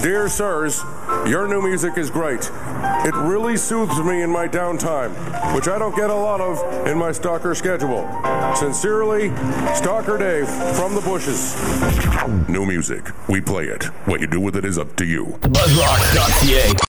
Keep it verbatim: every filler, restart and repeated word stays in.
Dear sirs, your new music is great. It really soothes me in my downtime, which I don't get a lot of in my stalker schedule. Sincerely, Stalker Dave from the bushes. New music. We play it. What you do with it is up to you. buzzrock dot c a